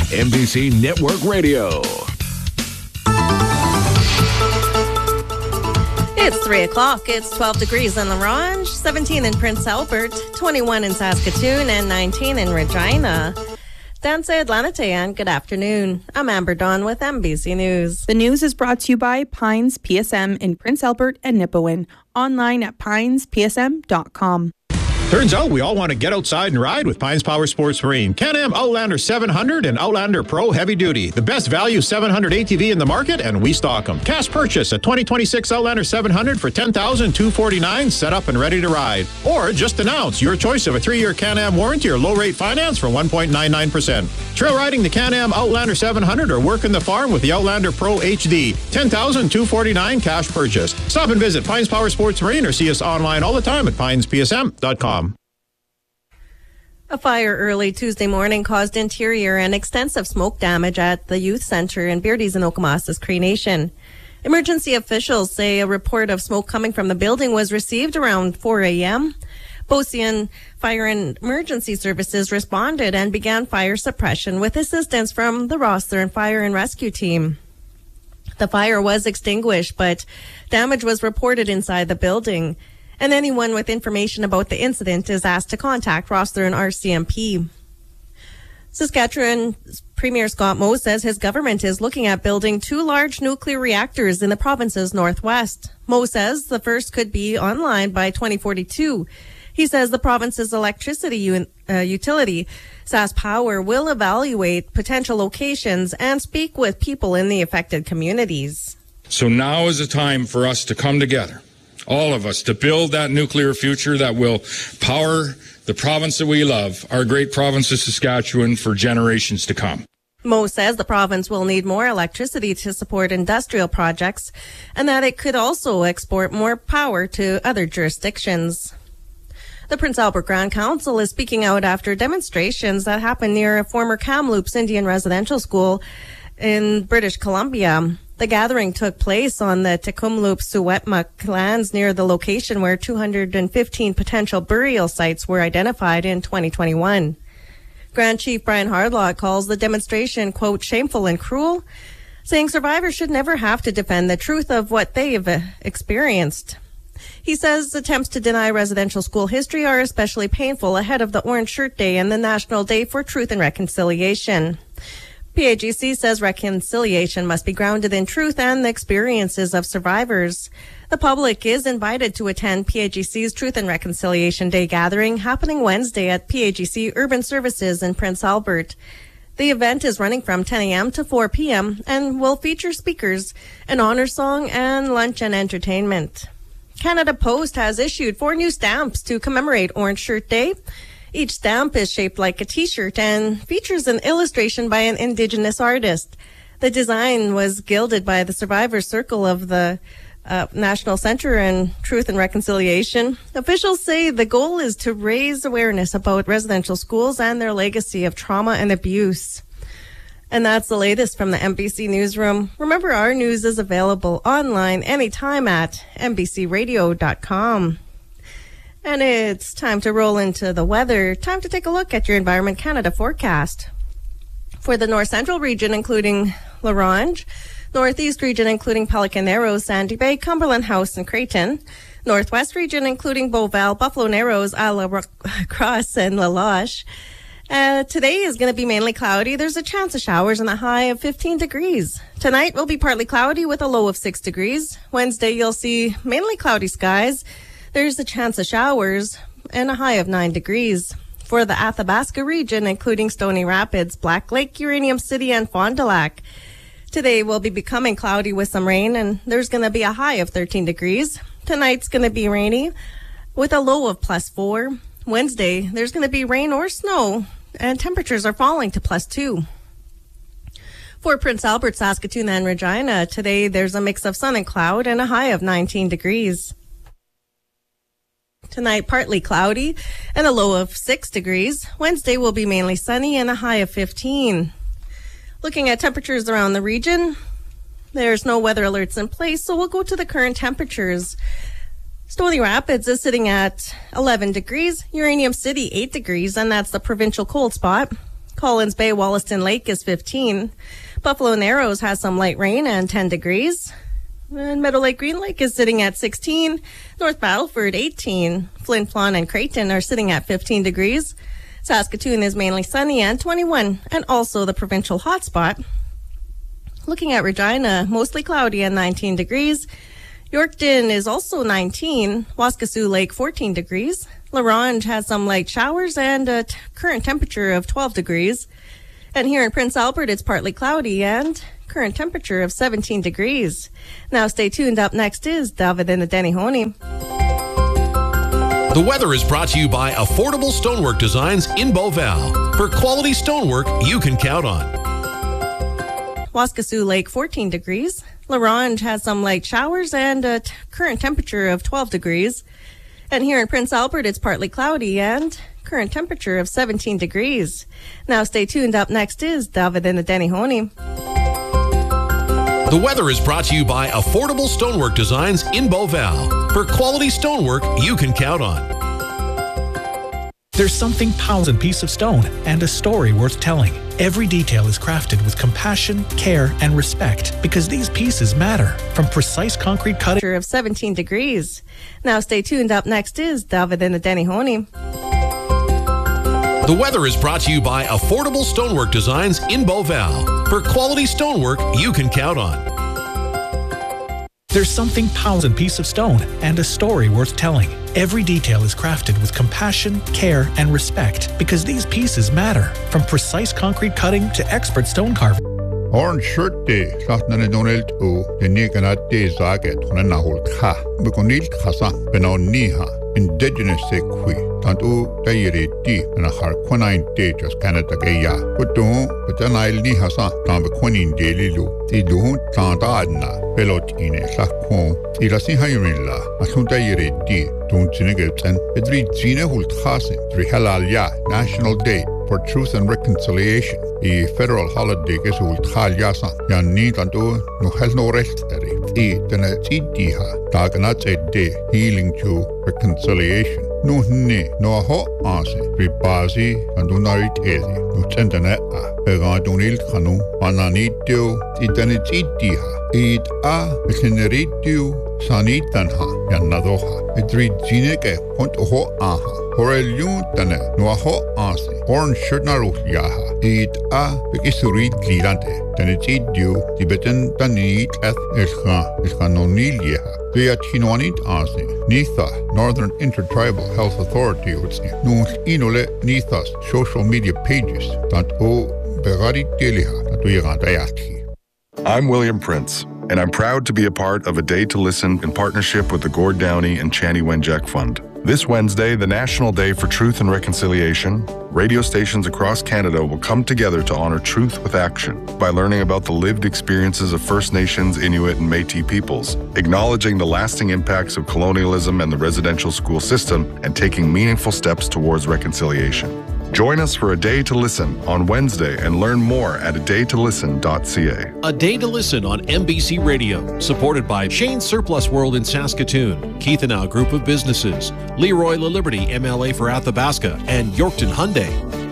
NBC Network Radio. It's 3 o'clock. It's 12 degrees in La Ronge, 17 in Prince Albert, 21 in Saskatoon, and 19 in Regina. Danse Atlanite, and good afternoon. I'm Amber Dawn with NBC News. The news is brought to you by Pines PSM in Prince Albert and Nipawin. Online at pinespsm.com. Turns out we all want to get outside and ride with Pines Power Sports Marine. Can-Am Outlander 700 and Outlander Pro Heavy Duty. The best value 700 ATV in the market, and we stock them. Cash purchase a 2026 Outlander 700 for $10,249, set up and ready to ride. Or just announce your choice of a 3-year Can-Am warranty or low-rate finance for 1.99%. Trail riding the Can-Am Outlander 700 or working the farm with the Outlander Pro HD. $10,249 cash purchase. Stop and visit Pines Power Sports Marine or see us online all the time at pinespsm.com. A fire early Tuesday morning caused interior and extensive smoke damage at the youth center in Beardy's and Okamasa's Cree Nation. Emergency officials say a report of smoke coming from the building was received around 4 a.m. Beausejour Fire and Emergency Services responded and began fire suppression with assistance from the Rosthern Fire and Rescue Team. The fire was extinguished, but damage was reported inside the building. And anyone with information about the incident is asked to contact Rosthern RCMP. Saskatchewan Premier Scott Moe says his government is looking at building 2 large nuclear reactors in the province's northwest. Moe says the first could be online by 2042. He says the province's electricity utility, SaskPower, will evaluate potential locations and speak with people in the affected communities. So now is the time for us to come together, all of us, to build that nuclear future that will power the province that we love, our great province of Saskatchewan, for generations to come. Moe says the province will need more electricity to support industrial projects and that it could also export more power to other jurisdictions. The Prince Albert Grand Council is speaking out after demonstrations that happened near a former Kamloops Indian residential school in British Columbia. The gathering took place on the Tecumloops-Suwetmuk lands near the location where 215 potential burial sites were identified in 2021. Grand Chief Brian Hardlock calls the demonstration, quote, shameful and cruel, saying survivors should never have to defend the truth of what they've experienced. He says attempts to deny residential school history are especially painful ahead of the Orange Shirt Day and the National Day for Truth and Reconciliation. PAGC says reconciliation must be grounded in truth and the experiences of survivors. The public is invited to attend PAGC's Truth and Reconciliation Day gathering happening Wednesday at PAGC Urban Services in Prince Albert. The event is running from 10 a.m. to 4 p.m. and will feature speakers, an honor song, and lunch and entertainment. Canada Post has issued 4 new stamps to commemorate Orange Shirt Day. Each stamp is shaped like a t-shirt and features an illustration by an Indigenous artist. The design was gilded by the Survivors Circle of the National Center on Truth and Reconciliation. Officials say the goal is to raise awareness about residential schools and their legacy of trauma and abuse. And that's the latest from the NBC Newsroom. Remember, our news is available online anytime at nbcradio.com. And it's time to roll into the weather. Time to take a look at your Environment Canada forecast. For the North Central region, including La Ronge, Northeast region, including Pelican Narrows, Sandy Bay, Cumberland House, and Creighton, Northwest region, including Beauval, Buffalo Narrows, La Crosse, and La Loche. Today is going to be mainly cloudy. There's a chance of showers and a high of 15 degrees. Tonight will be partly cloudy with a low of 6 degrees. Wednesday, you'll see mainly cloudy skies. There's a chance of showers and a high of 9 degrees. For the Athabasca region, including Stony Rapids, Black Lake, Uranium City, and Fond du Lac, today will be becoming cloudy with some rain, and there's going to be a high of 13 degrees. Tonight's going to be rainy with a low of +4. Wednesday, there's going to be rain or snow, and temperatures are falling to +2. For Prince Albert, Saskatoon, and Regina, today there's a mix of sun and cloud and a high of 19 degrees. Tonight, partly cloudy and a low of 6 degrees. Wednesday will be mainly sunny and a high of 15. Looking at temperatures around the region, there's no weather alerts in place, so we'll go to the current temperatures. Stony Rapids is sitting at 11 degrees, Uranium City 8 degrees, and that's the provincial cold spot. Collins Bay, Wollaston Lake is 15. Buffalo Narrows has some light rain and 10 degrees. And Meadow Lake, Green Lake is sitting at 16. North Battleford, 18. Flin Flon and Creighton are sitting at 15 degrees. Saskatoon is mainly sunny and 21, and also the provincial hotspot. Looking at Regina, mostly cloudy and 19 degrees. Yorkton is also 19. Waskesiu Lake, 14 degrees. La Ronge has some light showers and a current temperature of 12 degrees. And here in Prince Albert, it's partly cloudy and current temperature of 17 degrees. Now stay tuned. Up next is David and the Denihoni. The weather is brought to you by Affordable Stonework Designs in Beauval. For quality stonework you can count on. Waskesiu Lake, 14 degrees. La Ronge has some light showers and a current temperature of 12 degrees. And here in Prince Albert, it's partly cloudy and current temperature of 17 degrees. Now stay tuned. Up next is David and the Denihoni. The weather is brought to you by Affordable Stonework Designs in Beauval. For quality stonework you can count on. There's something powerful in a piece of stone and a story worth telling. Every detail is crafted with compassion, care, and respect because these pieces matter. From precise concrete cutting of 17 degrees. Now stay tuned. Up next is David and the Denihoni. The weather is brought to you by Affordable Stonework Designs in Beauval. For quality stonework you can count on. There's something powerful in a piece of stone and a story worth telling. Every detail is crafted with compassion, care, and respect because these pieces matter. From precise concrete cutting to expert stone carving. Orange shirt day, Saturday Donald O, the Nikanat day Zaget, Honahul Ka, Bukonil Kasa, Benoniha, Indigenous Sekui, Tantu, Tayri T, and a Harquanine day just Canada Gaya, but don't, but then I'll Nihasa, Tambaquanin daily lu, Tidu, Tantadna, Pelotine, Sakon, Tirasi Hayrilla, Asunta T, don't Sinigatan, Edri Zina Hulthasin, Trihalalya, National Day for Truth and Reconciliation. The federal holiday is Hulthalyasa, Yanni Tantu, no has no rest. Tena Tidiha, Taganat a day, healing to reconciliation. No ne, no ho ase, Ribazi, and Dunarit Ezi, no Tentana, Begadunil Kanu, Ananitio, Titanitidiha, Eid a, Metineritiu, Sanitanha, Yanadoha, Edrizineke, Pont ho aha. Horelyuntane, no ho ase, Orange Shirtnaruh Yaha, Eid a, Bekisurit Glirante, Tenetidio, Tibetan Tanit Eth Ilhanonil Yaha, Beatinoanit Ase, Nitha, Northern Intertribal Health Authority, Nus Inole Nithas social media pages, Tant O Begarit Deliha, Tatuirantayaki. I'm William Prince, and I'm proud to be a part of A Day to Listen in partnership with the Gord Downey and Chani Wenjack Fund. This Wednesday, the National Day for Truth and Reconciliation, radio stations across Canada will come together to honor truth with action by learning about the lived experiences of First Nations, Inuit, and Métis peoples, acknowledging the lasting impacts of colonialism and the residential school system, and taking meaningful steps towards reconciliation. Join us for A Day to Listen on Wednesday and learn more at adaytolisten.ca. A Day to Listen on MBC Radio, supported by Shane Surplus World in Saskatoon, Keith and Al Group of Businesses, Leroy LaLiberty MLA for Athabasca, and Yorkton Hyundai.